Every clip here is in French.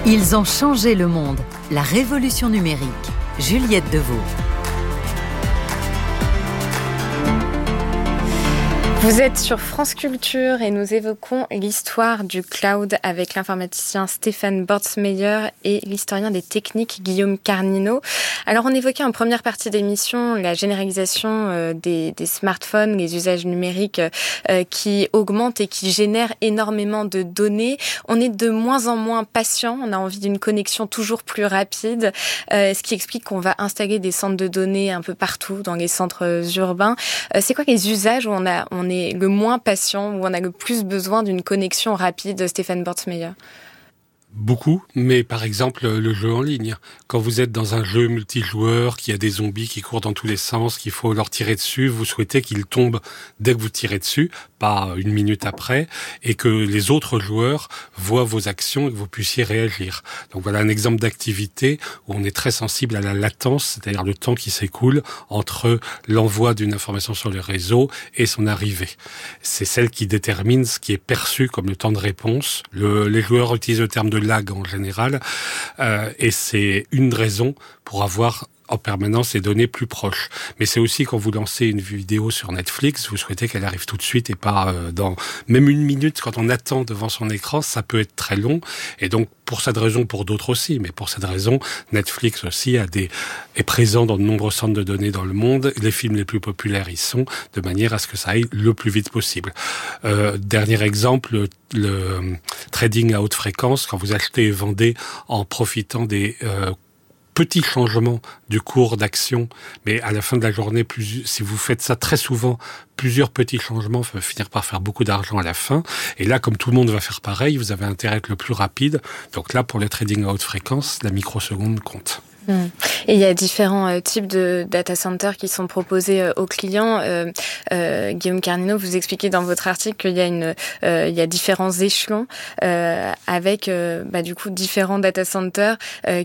Ils ont changé le monde. La révolution numérique. Juliette Deveau. Vous êtes sur France Culture et nous évoquons l'histoire du cloud avec l'informaticien Stéphane Bortsmeyer et l'historien des techniques Guillaume Carnino. Alors, on évoquait en première partie d'émission la généralisation des smartphones, les usages numériques qui augmentent et qui génèrent énormément de données. On est de moins en moins patient, on a envie d'une connexion toujours plus rapide, ce qui explique qu'on va installer des centres de données un peu partout dans les centres urbains. C'est quoi les usages où on est le moins patient, où on a le plus besoin d'une connexion rapide, Stéphane Bortsmeyer? Beaucoup, mais par exemple le jeu en ligne. Quand vous êtes dans un jeu multijoueur, qu'il y a des zombies qui courent dans tous les sens, qu'il faut leur tirer dessus, vous souhaitez qu'ils tombent dès que vous tirez dessus, pas une minute après, et que les autres joueurs voient vos actions et que vous puissiez réagir. Donc voilà un exemple d'activité où on est très sensible à la latence, c'est-à-dire le temps qui s'écoule entre l'envoi d'une information sur le réseau et son arrivée. C'est celle qui détermine ce qui est perçu comme le temps de réponse. Les joueurs utilisent le terme de lag en général, et c'est une raison pour avoir en permanence les données plus proches. Mais c'est aussi quand vous lancez une vidéo sur Netflix, vous souhaitez qu'elle arrive tout de suite et pas dans même une minute. Quand on attend devant son écran, ça peut être très long. Et donc, pour cette raison, pour d'autres aussi, mais pour cette raison, Netflix aussi est présent dans de nombreux centres de données dans le monde. Les films les plus populaires y sont, de manière à ce que ça aille le plus vite possible. Dernier exemple, le trading à haute fréquence, quand vous achetez et vendez en profitant des petits changements du cours d'action, mais à la fin de la journée, si vous faites ça très souvent, plusieurs petits changements vont finir par faire beaucoup d'argent à la fin. Et là, comme tout le monde va faire pareil, vous avez intérêt à être le plus rapide. Donc là, pour le trading à haute fréquence, la microseconde compte. Et il y a différents types de data centers qui sont proposés aux clients. Guillaume Carnino, vous expliquez dans votre article qu'il y a différents échelons avec du coup différents data centers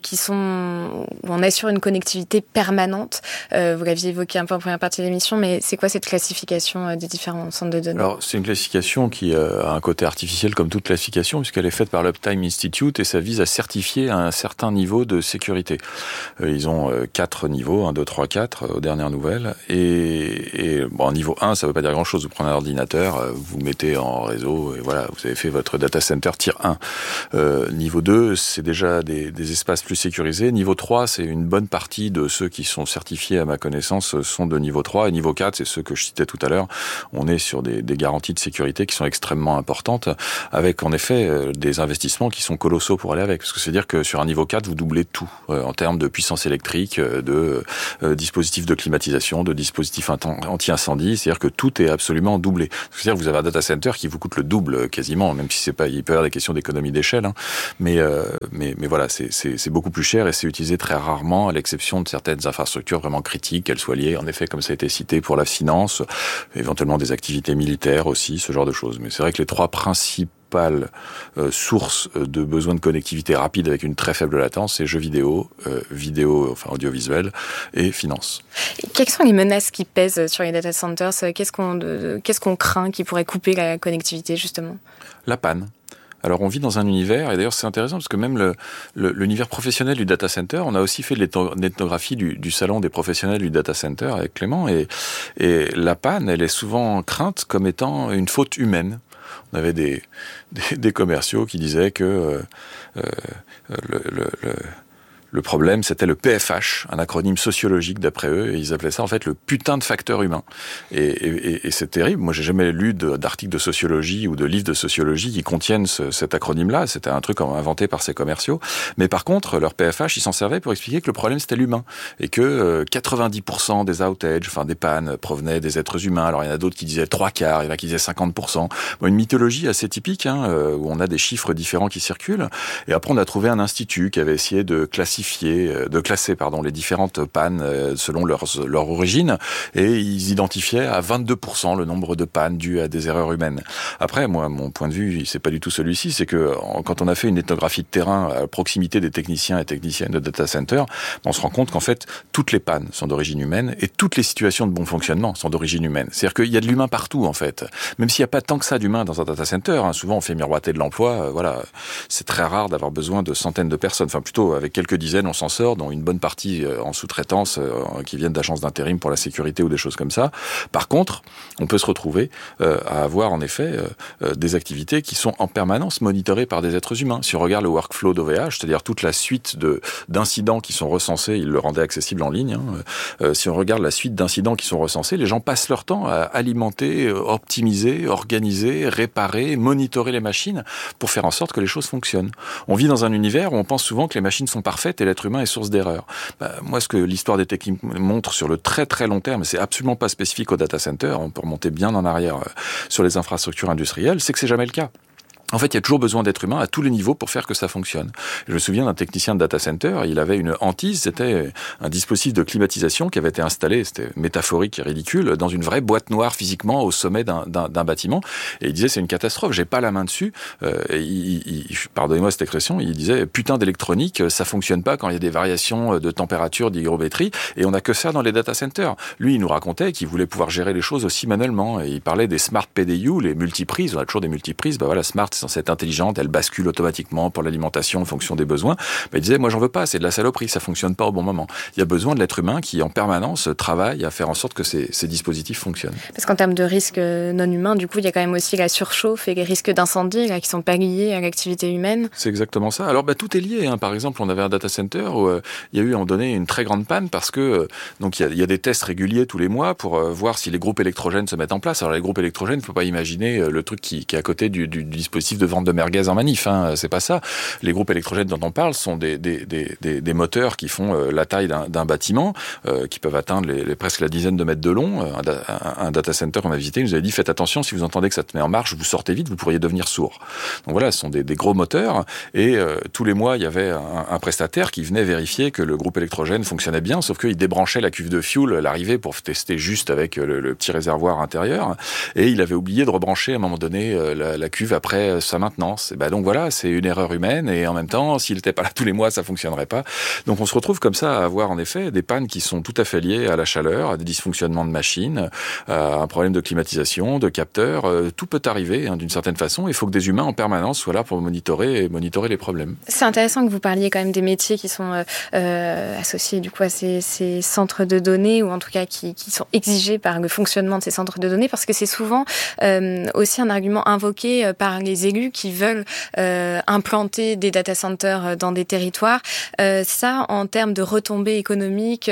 où on assure une connectivité permanente. Vous l'aviez évoqué un peu en première partie de l'émission, mais c'est quoi cette classification des différents centres de données? Alors, c'est une classification qui a un côté artificiel comme toute classification, puisqu'elle est faite par l'Uptime Institute et ça vise à certifier un certain niveau de sécurité. Ils ont 4 niveaux, 1, 2, 3, 4 aux dernières nouvelles. Et niveau 1, ça ne veut pas dire grand-chose. Vous prenez un ordinateur, vous mettez en réseau, et voilà, vous avez fait votre data center tier 1. Niveau 2, c'est déjà des espaces plus sécurisés. Niveau 3, c'est une bonne partie de ceux qui sont certifiés, à ma connaissance, sont de niveau 3. Et niveau 4, c'est ceux que je citais tout à l'heure. On est sur des garanties de sécurité qui sont extrêmement importantes, avec en effet des investissements qui sont colossaux pour aller avec. Parce que c'est-à-dire que sur un niveau 4, vous doublez tout en termes de puissance électrique, de dispositifs de climatisation, de dispositifs anti-incendie, c'est-à-dire que tout est absolument doublé. C'est-à-dire que vous avez un data center qui vous coûte le double quasiment, même si il peut y avoir des questions d'économie d'échelle, hein. Mais voilà, c'est beaucoup plus cher et c'est utilisé très rarement, à l'exception de certaines infrastructures vraiment critiques, qu'elles soient liées, en effet, comme ça a été cité, pour la finance, éventuellement des activités militaires aussi, ce genre de choses. Mais c'est vrai que les trois principales source de besoin de connectivité rapide avec une très faible latence, c'est jeux vidéo, audiovisuel et finance. Quelles sont les menaces qui pèsent sur les data centers? Qu'est-ce qu'on craint qui pourrait couper la connectivité, justement? La panne. Alors on vit dans un univers, et d'ailleurs c'est intéressant parce que même l'univers professionnel du data center, on a aussi fait de l'ethnographie du salon des professionnels du data center avec Clément, et la panne, elle est souvent crainte comme étant une faute humaine. On avait des commerciaux qui disaient que le problème, c'était le PFH, un acronyme sociologique d'après eux, et ils appelaient ça en fait le putain de facteur humain. Et c'est terrible. Moi, j'ai jamais lu d'articles de sociologie ou de livres de sociologie qui contiennent cet acronyme-là. C'était un truc inventé par ces commerciaux. Mais par contre, leur PFH, ils s'en servaient pour expliquer que le problème, c'était l'humain. Et que 90% des outages, des pannes, provenaient des êtres humains. Alors, il y en a d'autres qui disaient 3/4, il y en a qui disaient 50%. Une mythologie assez typique, où on a des chiffres différents qui circulent. Et après, on a trouvé un institut qui avait essayé de classifier classer les différentes pannes selon leur origine, et ils identifiaient à 22% le nombre de pannes dues à des erreurs humaines. Après, moi, mon point de vue, c'est pas du tout celui-ci, c'est que quand on a fait une ethnographie de terrain à proximité des techniciens et techniciennes de data center, on se rend compte qu'en fait, toutes les pannes sont d'origine humaine et toutes les situations de bon fonctionnement sont d'origine humaine. C'est-à-dire qu'il y a de l'humain partout, en fait. Même s'il n'y a pas tant que ça d'humain dans un data center, souvent on fait miroiter de l'emploi, c'est très rare d'avoir besoin de centaines de personnes. Enfin, plutôt, avec quelques dizaines, on s'en sort, dont une bonne partie en sous-traitance, qui viennent d'agences d'intérim pour la sécurité ou des choses comme ça. Par contre, on peut se retrouver à avoir, en effet, des activités qui sont en permanence monitorées par des êtres humains. Si on regarde le workflow d'OVH, c'est-à-dire toute la suite d'incidents qui sont recensés, ils le rendaient accessible en ligne, si on regarde la suite d'incidents qui sont recensés, les gens passent leur temps à alimenter, optimiser, organiser, réparer, monitorer les machines pour faire en sorte que les choses fonctionnent. On vit dans un univers où on pense souvent que les machines sont parfaites et l'être humain est source d'erreurs. Moi, ce que l'histoire des techniques montre sur le très très long terme, c'est absolument pas spécifique au data center, on peut remonter bien en arrière sur les infrastructures industrielles, c'est que c'est jamais le cas. En fait, il y a toujours besoin d'êtres humains à tous les niveaux pour faire que ça fonctionne. Je me souviens d'un technicien de data center, il avait une hantise, c'était un dispositif de climatisation qui avait été installé, c'était métaphorique et ridicule, dans une vraie boîte noire physiquement au sommet d'un bâtiment. Et il disait, c'est une catastrophe, j'ai pas la main dessus. Pardonnez-moi cette expression, il disait, putain d'électronique, ça fonctionne pas quand il y a des variations de température, d'hygrométrie, et on a que ça dans les data centers. Lui, il nous racontait qu'il voulait pouvoir gérer les choses aussi manuellement, et il parlait des smart PDU, les multiprises, on a toujours des multiprises, smart, c'est censé être intelligente, elle bascule automatiquement pour l'alimentation en fonction des besoins. Mais il disait, moi j'en veux pas, c'est de la saloperie, ça fonctionne pas au bon moment. Il y a besoin de l'être humain qui en permanence travaille à faire en sorte que ces dispositifs fonctionnent. Parce qu'en termes de risques non humains, du coup, il y a quand même aussi la surchauffe et les risques d'incendie là, qui sont pas liés à l'activité humaine. C'est exactement ça. Alors tout est lié. Par exemple, on avait un data center où il y a eu à un moment donné une très grande panne parce que donc il y a des tests réguliers tous les mois pour voir si les groupes électrogènes se mettent en place. Alors les groupes électrogènes, faut pas imaginer le truc qui est à côté du dispositif de vente de merguez en manif, c'est pas ça. Les groupes électrogènes dont on parle sont des moteurs qui font la taille d'un bâtiment, qui peuvent atteindre presque la dizaine de mètres de long. Un data center qu'on a visité, il nous avait dit, faites attention, si vous entendez que ça te met en marche, vous sortez vite, vous pourriez devenir sourd. Donc voilà, ce sont des gros moteurs, et tous les mois, il y avait un prestataire qui venait vérifier que le groupe électrogène fonctionnait bien, sauf qu'il débranchait la cuve de fuel à l'arrivée pour tester juste avec le petit réservoir intérieur, et il avait oublié de rebrancher à un moment donné la cuve après sa maintenance. Donc voilà, c'est une erreur humaine, et en même temps, s'il n'était pas là tous les mois, ça fonctionnerait pas. Donc on se retrouve comme ça à avoir en effet des pannes qui sont tout à fait liées à la chaleur, à des dysfonctionnements de machines, à un problème de climatisation, de capteurs. Tout peut arriver d'une certaine façon. Il faut que des humains en permanence soient là pour monitorer les problèmes. C'est intéressant que vous parliez quand même des métiers qui sont associés du coup à ces centres de données, ou en tout cas qui sont exigés par le fonctionnement de ces centres de données, parce que c'est souvent aussi un argument invoqué par les élus qui veulent implanter des data centers dans des territoires. Ça, en termes de retombées économiques,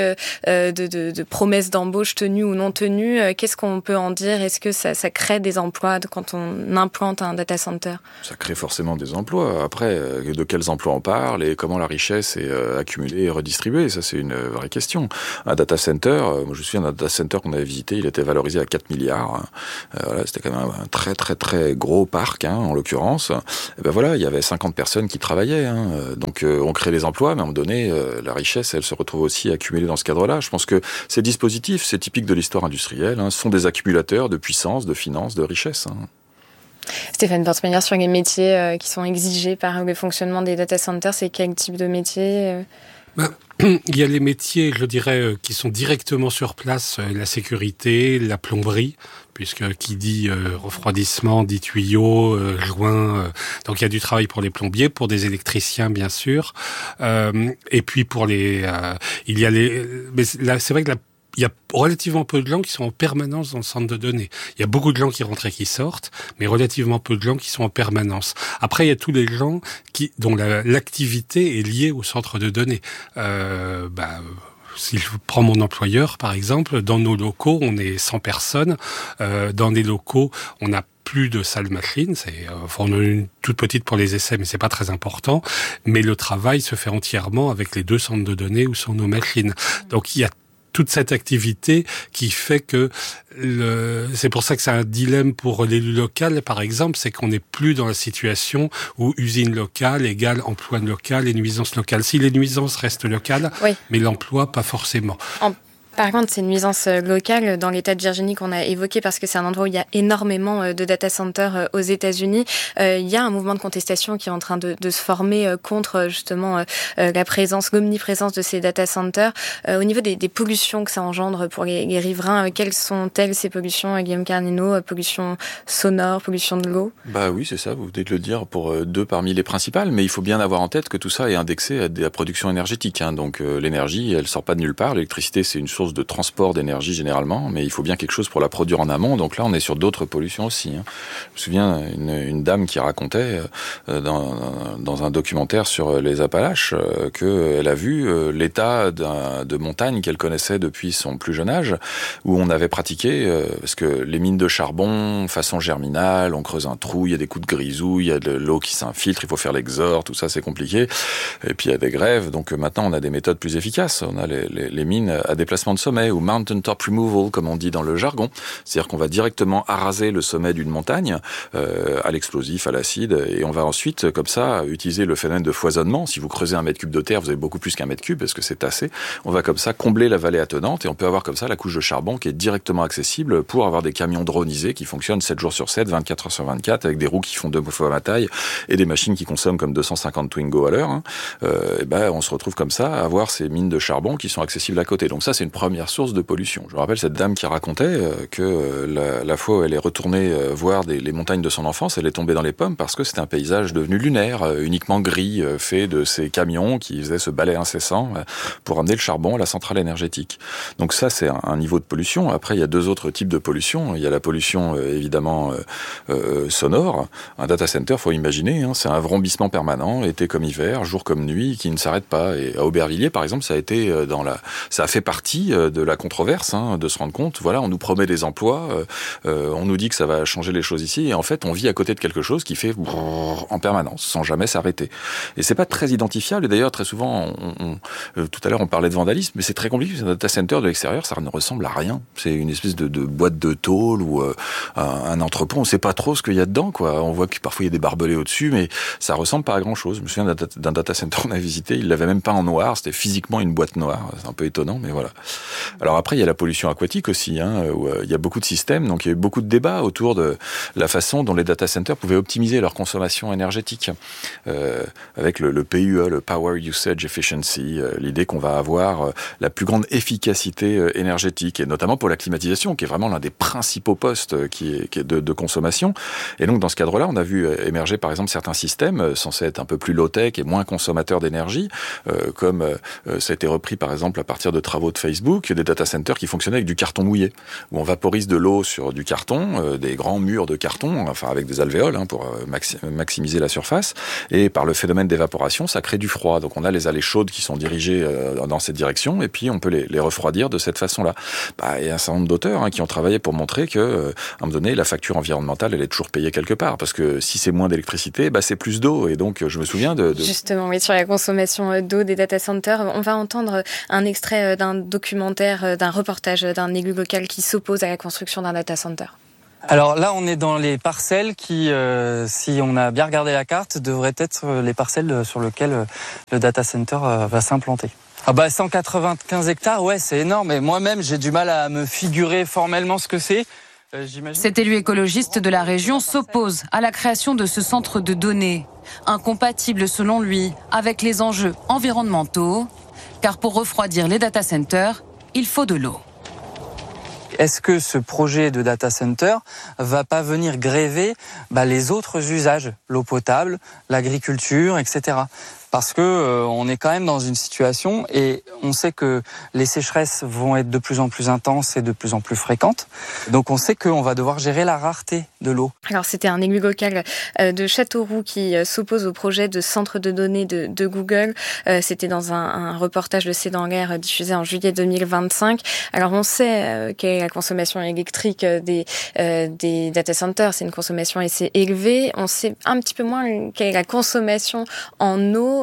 de promesses d'embauche tenues ou non tenues, qu'est-ce qu'on peut en dire? Est-ce que ça crée des emplois quand on implante un data center? Ça crée forcément des emplois. Après, de quels emplois on parle et comment la richesse est accumulée et redistribuée? Ça, c'est une vraie question. Un data center, moi je me souviens d'un data center qu'on avait visité, il était valorisé à 4 milliards. C'était quand même un très très très gros parc, en l'occurrence. Et il y avait 50 personnes qui travaillaient. Donc on crée des emplois, mais à un moment donné, la richesse, elle se retrouve aussi accumulée dans ce cadre-là. Je pense que ces dispositifs, c'est typique de l'histoire industrielle, sont des accumulateurs de puissance, de finances, de richesse. Stéphane Bortsmeyer, sur les métiers qui sont exigés par le fonctionnement des data centers, c'est quel type de métier? Il y a les métiers, je dirais, qui sont directement sur place, la sécurité, la plomberie, puisque qui dit refroidissement, dit tuyaux, joints. Donc il y a du travail pour les plombiers, pour des électriciens bien sûr, et puis pour il y a mais là, c'est vrai que il y a relativement peu de gens qui sont en permanence dans le centre de données. Il y a beaucoup de gens qui rentrent et qui sortent, mais relativement peu de gens qui sont en permanence. Après, il y a tous les gens dont l'activité est liée au centre de données. Si je prends mon employeur, par exemple, dans nos locaux, on est 100 personnes. Dans les locaux, on a plus de salles machines, on a une toute petite pour les essais, mais c'est pas très important. Mais le travail se fait entièrement avec les 2 centres de données où sont nos machines. Donc il y a toute cette activité qui fait que c'est pour ça que c'est un dilemme pour l'élu local, par exemple, c'est qu'on n'est plus dans la situation où usine locale égale emploi local et nuisance locale. Si les nuisances restent locales, oui, mais l'emploi, pas forcément. Par contre, c'est une nuisance locale dans l'État de Virginie qu'on a évoqué parce que c'est un endroit où il y a énormément de data centers aux États-Unis. Il y a un mouvement de contestation qui est en train de se former contre justement l'omniprésence de ces data centers. Au niveau des pollutions que ça engendre pour les riverains, quelles sont-elles ces pollutions, Guillaume Carnino? Pollution sonore, pollution de l'eau? Bah oui, c'est ça, vous venez de le dire, pour deux parmi les principales, mais il faut bien avoir en tête que tout ça est indexé à la production énergétique. Donc l'énergie, elle sort pas de nulle part. L'électricité, c'est une source de transport d'énergie généralement, mais il faut bien quelque chose pour la produire en amont. Donc là, on est sur d'autres pollutions aussi. Je me souviens une dame qui racontait dans un documentaire sur les Appalaches qu'elle a vu l'état de montagne qu'elle connaissait depuis son plus jeune âge, où on avait pratiqué, parce que les mines de charbon, façon germinale, on creuse un trou, il y a des coups de grisou, il y a de l'eau qui s'infiltre, il faut faire l'exor, tout ça c'est compliqué. Et puis il y a des grèves, donc maintenant on a des méthodes plus efficaces. On a les mines à déplacement de sommet, ou mountain top removal, comme on dit dans le jargon. C'est-à-dire qu'on va directement araser le sommet d'une montagne, à l'explosif, à l'acide, et on va ensuite, comme ça, utiliser le phénomène de foisonnement. Si vous creusez 1 mètre cube de terre, vous avez beaucoup plus qu'1 mètre cube, parce que c'est tassé. On va comme ça combler la vallée attenante, et on peut avoir comme ça la couche de charbon qui est directement accessible pour avoir des camions dronisés qui fonctionnent 7 jours sur 7, 24 heures sur 24, avec des roues qui font 2 fois ma taille, et des machines qui consomment comme 250 Twingo à l'heure. On se retrouve comme ça à avoir ces mines de charbon qui sont accessibles à côté. Donc ça, c'est une première source de pollution. Je me rappelle cette dame qui racontait que la fois où elle est retournée voir les montagnes de son enfance, elle est tombée dans les pommes parce que c'était un paysage devenu lunaire, uniquement gris, fait de ces camions qui faisaient ce balai incessant pour amener le charbon à la centrale énergétique. Donc ça, c'est un niveau de pollution. Après, il y a 2 autres types de pollution. Il y a la pollution, évidemment, sonore. Un data center, faut imaginer, c'est un vrombissement permanent, été comme hiver, jour comme nuit, qui ne s'arrête pas. Et à Aubervilliers, par exemple, ça a fait partie de la controverse, de se rendre compte, voilà, on nous promet des emplois, on nous dit que ça va changer les choses ici, et en fait, on vit à côté de quelque chose qui fait en permanence, sans jamais s'arrêter. Et c'est pas très identifiable, et d'ailleurs, très souvent, tout à l'heure, on parlait de vandalisme, mais c'est très compliqué, c'est un data center de l'extérieur, ça ne ressemble à rien. C'est une espèce de boîte de tôle ou un entrepôt, on sait pas trop ce qu'il y a dedans, quoi. On voit que parfois, il y a des barbelés au-dessus, mais ça ressemble pas à grand-chose. Je me souviens d'un data center qu'on a visité, il l'avait même pas en noir, c'était physiquement une boîte noire. C'est un peu étonnant, mais voilà. Alors après, il y a la pollution aquatique aussi, où il y a beaucoup de systèmes, donc il y a eu beaucoup de débats autour de la façon dont les data centers pouvaient optimiser leur consommation énergétique, avec le PUE, le Power Usage Efficiency, l'idée qu'on va avoir la plus grande efficacité énergétique, et notamment pour la climatisation, qui est vraiment l'un des principaux postes qui est de consommation. Et donc dans ce cadre-là, on a vu émerger par exemple certains systèmes censés être un peu plus low-tech et moins consommateurs d'énergie, comme ça a été repris par exemple à partir de travaux de Facebook, des data centers qui fonctionnaient avec du carton mouillé, où on vaporise de l'eau sur du carton, des grands murs de carton, enfin avec des alvéoles pour maximiser la surface, et par le phénomène d'évaporation, ça crée du froid. Donc on a les allées chaudes qui sont dirigées dans cette direction, et puis on peut les refroidir de cette façon-là. Il y a un certain nombre d'auteurs qui ont travaillé pour montrer que, à un moment donné, la facture environnementale, elle est toujours payée quelque part, parce que si c'est moins d'électricité, c'est plus d'eau, et donc je me souviens Justement, oui, sur la consommation d'eau des data centers, on va entendre un extrait d'un documentaire, d'un reportage d'un élu local qui s'oppose à la construction d'un data center. Alors là, on est dans les parcelles qui, si on a bien regardé la carte, devraient être les parcelles sur lesquelles le data center va s'implanter. 195 hectares, ouais, c'est énorme. Et moi-même, j'ai du mal à me figurer formellement ce que c'est. Cet élu écologiste de la région s'oppose à la création de ce centre de données, incompatible selon lui avec les enjeux environnementaux, car pour refroidir les data centers, il faut de l'eau. Est-ce que ce projet de data center va pas venir gréver les autres usages, l'eau potable, l'agriculture, etc. Parce que on est quand même dans une situation, et on sait que les sécheresses vont être de plus en plus intenses et de plus en plus fréquentes. Donc on sait qu'on va devoir gérer la rareté de l'eau. Alors c'était un élu local de Châteauroux qui s'oppose au projet de centre de données de Google. C'était dans un reportage de C'est dans l'air diffusé en juillet 2025. Alors on sait quelle est la consommation électrique des data centers. C'est une consommation assez élevée. On sait un petit peu moins quelle est la consommation en eau.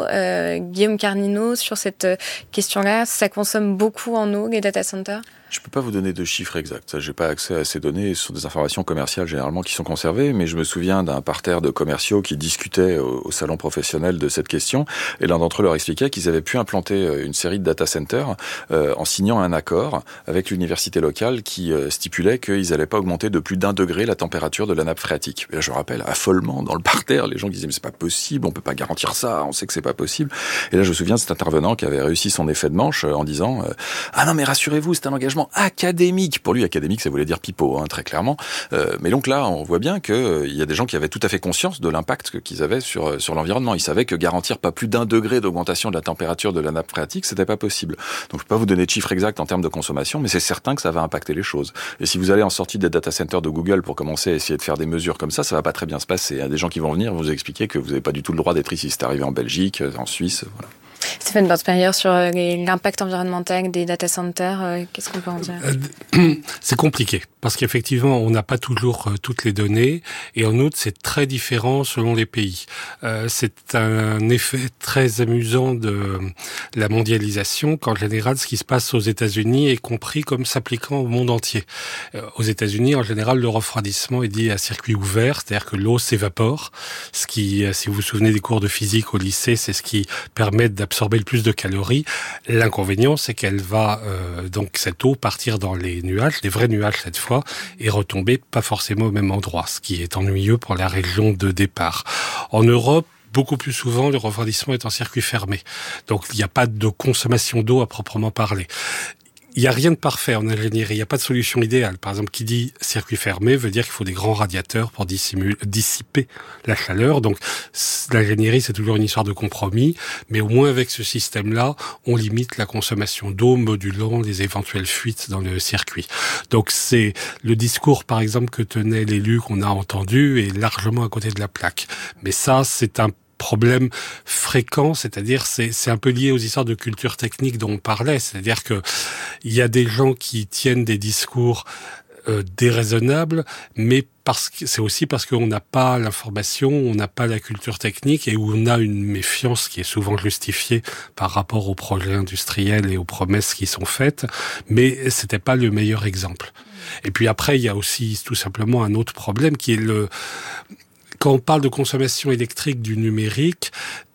Guillaume Carnino, sur cette question-là, ça consomme beaucoup en eau, les data centers ? Je peux pas vous donner de chiffres exacts. Ça, j'ai pas accès à ces données. Ce sont des informations commerciales généralement qui sont conservées, mais je me souviens d'un parterre de commerciaux qui discutaient au salon professionnel de cette question, et l'un d'entre eux leur expliquait qu'ils avaient pu implanter une série de data centers en signant un accord avec l'université locale qui stipulait qu'ils n'allaient pas augmenter de plus d'1 degré la température de la nappe phréatique. Et là, je rappelle, affolement dans le parterre, les gens qui disaient mais c'est pas possible, on peut pas garantir ça, on sait que c'est pas possible. Et là, je me souviens de cet intervenant qui avait réussi son effet de manche en disant ah non mais rassurez-vous, c'est un engagement académique. Pour lui, académique, ça voulait dire pipeau, très clairement. Mais donc là, on voit bien que il y a des gens qui avaient tout à fait conscience de l'impact qu'ils avaient sur l'environnement. Ils savaient que garantir pas plus d'1 degré d'augmentation de la température de la nappe phréatique, c'était pas possible. Donc je peux pas vous donner de chiffres exacts en termes de consommation, mais c'est certain que ça va impacter les choses. Et si vous allez en sortie des data centers de Google pour commencer à essayer de faire des mesures comme ça va pas très bien se passer. Il y a des gens qui vont venir vous expliquer que vous n'avez pas du tout le droit d'être ici. C'est arrivé en Belgique, en Suisse, voilà. Stéphane Bortsmeyer, sur l'impact environnemental des data centers, qu'est-ce qu'on peut en dire ? C'est compliqué, parce qu'effectivement, on n'a pas toujours toutes les données, et en outre, c'est très différent selon les pays. C'est un effet très amusant de la mondialisation, qu'en général, ce qui se passe aux États-Unis est compris comme s'appliquant au monde entier. Aux États-Unis, en général, le refroidissement est dit à circuit ouvert, c'est-à-dire que l'eau s'évapore, ce qui, si vous vous souvenez des cours de physique au lycée, c'est ce qui permet d'absorber le plus de calories. L'inconvénient, c'est qu'elle va donc cette eau partir dans les nuages, des vrais nuages cette fois, et retomber pas forcément au même endroit, ce qui est ennuyeux pour la région de départ. En Europe, beaucoup plus souvent, le refroidissement est en circuit fermé. Donc, il n'y a pas de consommation d'eau à proprement parler. Il n'y a rien de parfait en ingénierie, il n'y a pas de solution idéale. Par exemple, qui dit circuit fermé veut dire qu'il faut des grands radiateurs pour dissiper la chaleur. Donc, l'ingénierie, c'est toujours une histoire de compromis, mais au moins avec ce système-là, on limite la consommation d'eau, modulant les éventuelles fuites dans le circuit. Donc, c'est le discours, par exemple, que tenait l'élu qu'on a entendu est largement à côté de la plaque. Mais ça, c'est un problème fréquent, c'est-à-dire c'est un peu lié aux histoires de culture technique dont on parlait, c'est-à-dire que il y a des gens qui tiennent des discours déraisonnables, mais c'est aussi parce qu'on n'a pas l'information, on n'a pas la culture technique et où on a une méfiance qui est souvent justifiée par rapport aux projets industriels et aux promesses qui sont faites, mais c'était pas le meilleur exemple. Et puis après, il y a aussi tout simplement un autre problème qui est quand on parle de consommation électrique du numérique,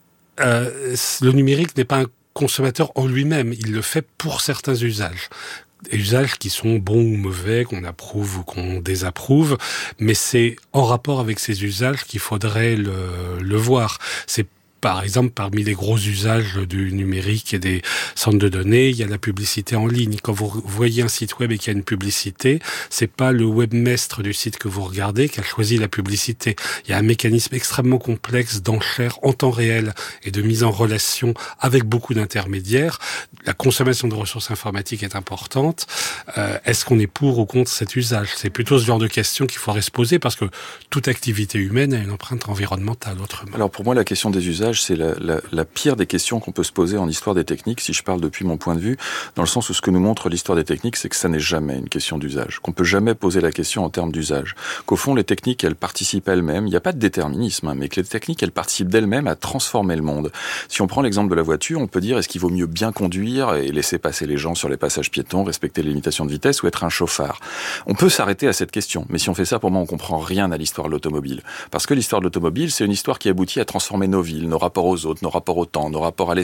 le numérique n'est pas un consommateur en lui-même, il le fait pour certains usages. Des usages qui sont bons ou mauvais, qu'on approuve ou qu'on désapprouve, mais c'est en rapport avec ces usages qu'il faudrait le voir. C'est par exemple, parmi les gros usages du numérique et des centres de données, il y a la publicité en ligne. Quand vous voyez un site web et qu'il y a une publicité, c'est pas le webmestre du site que vous regardez qui a choisi la publicité. Il y a un mécanisme extrêmement complexe d'enchères en temps réel et de mise en relation avec beaucoup d'intermédiaires. La consommation de ressources informatiques est importante. Est-ce qu'on est pour ou contre cet usage ? C'est plutôt ce genre de questions qu'il faudrait se poser parce que toute activité humaine a une empreinte environnementale autrement. Alors pour moi, la question des usages, c'est la pire des questions qu'on peut se poser en histoire des techniques, si je parle depuis mon point de vue, dans le sens où ce que nous montre l'histoire des techniques, c'est que ça n'est jamais une question d'usage, qu'on peut jamais poser la question en termes d'usage, qu'au fond, les techniques, elles participent elles-mêmes, il n'y a pas de déterminisme, mais que les techniques, elles participent d'elles-mêmes à transformer le monde. Si on prend l'exemple de la voiture, on peut dire, est-ce qu'il vaut mieux bien conduire et laisser passer les gens sur les passages piétons, respecter les limitations de vitesse ou être un chauffard ? On peut s'arrêter à cette question, mais si on fait ça, pour moi, on comprend rien à l'histoire de l'automobile. Parce que l'histoire de l'automobile, c'est une histoire qui aboutit à transformer nos villes, nos rapports aux autres, nos rapports au temps, nos rapports à